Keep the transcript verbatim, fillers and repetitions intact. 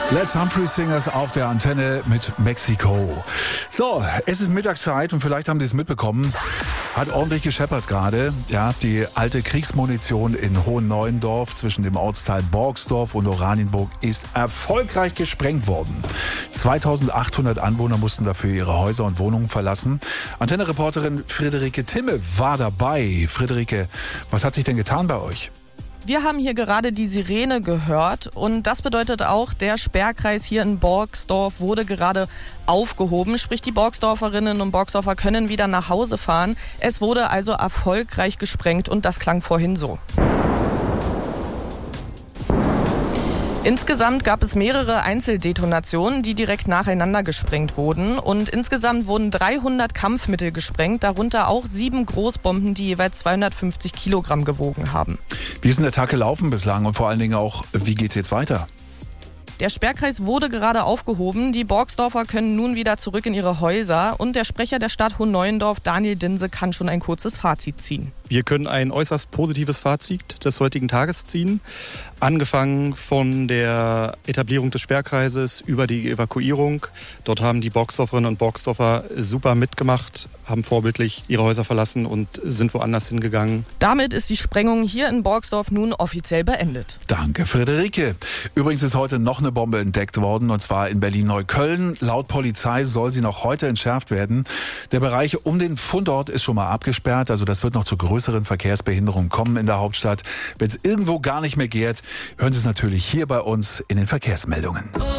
Les Humphrey Singers auf der Antenne mit Mexiko. So, es ist Mittagszeit und vielleicht haben Sie es mitbekommen. Hat ordentlich gescheppert gerade. Ja, die alte Kriegsmunition in Hohenneuendorf zwischen dem Ortsteil Borgsdorf und Oranienburg ist erfolgreich gesprengt worden. zweitausendachthundert Anwohner mussten dafür ihre Häuser und Wohnungen verlassen. Antenne-Reporterin Friederike Timme war dabei. Friederike, was hat sich denn getan bei euch? Wir haben hier gerade die Sirene gehört und das bedeutet auch, der Sperrkreis hier in Borgsdorf wurde gerade aufgehoben. Sprich, die Borgsdorferinnen und Borgsdorfer können wieder nach Hause fahren. Es wurde also erfolgreich gesprengt und das klang vorhin so. Insgesamt gab es mehrere Einzeldetonationen, die direkt nacheinander gesprengt wurden. Und insgesamt wurden dreihundert Kampfmittel gesprengt, darunter auch sieben Großbomben, die jeweils zweihundertfünfzig Kilogramm gewogen haben. Wie ist denn der Tag gelaufen bislang und vor allen Dingen auch, wie geht's jetzt weiter? Der Sperrkreis wurde gerade aufgehoben. Die Borgsdorfer können nun wieder zurück in ihre Häuser. Und der Sprecher der Stadt Hohenneuendorf, Daniel Dinse, kann schon ein kurzes Fazit ziehen. Wir können ein äußerst positives Fazit des heutigen Tages ziehen. Angefangen von der Etablierung des Sperrkreises über die Evakuierung. Dort haben die Borgsdorferinnen und Borgsdorfer super mitgemacht, haben vorbildlich ihre Häuser verlassen und sind woanders hingegangen. Damit ist die Sprengung hier in Borgsdorf nun offiziell beendet. Danke, Friederike. Übrigens ist heute noch eine Bombe entdeckt worden, und zwar in Berlin-Neukölln. Laut Polizei soll sie noch heute entschärft werden. Der Bereich um den Fundort ist schon mal abgesperrt, also das wird noch zu größeren Verkehrsbehinderungen kommen in der Hauptstadt. Wenn es irgendwo gar nicht mehr geht, hören Sie es natürlich hier bei uns in den Verkehrsmeldungen.